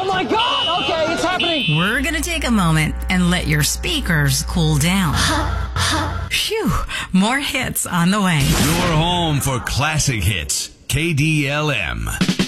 Oh my God! Okay, it's happening. We're going to take a moment and let your speakers cool down. Phew, more hits on the way. Your home for classic hits. KDLM.